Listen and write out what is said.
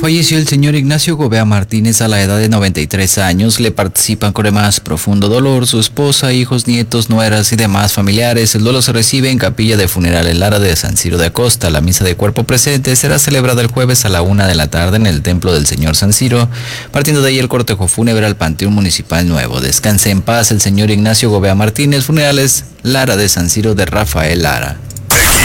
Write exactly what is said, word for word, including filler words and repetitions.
Falleció el señor Ignacio Gobea Martínez a la edad de noventa y tres años. Le participan con el más profundo dolor su esposa, hijos, nietos, nueras y demás familiares. El duelo se recibe en Capilla de Funeral El Lara de San Ciro de Acosta. La misa de cuerpo presente será celebrada el jueves a la una de la tarde en el Templo del Señor San Ciro. Partiendo de ahí el cortejo fúnebre al Panteón Municipal Nuevo. Descanse en paz el señor Ignacio Gobea Martínez. Funerales Lara de San Ciro de Rafael Lara.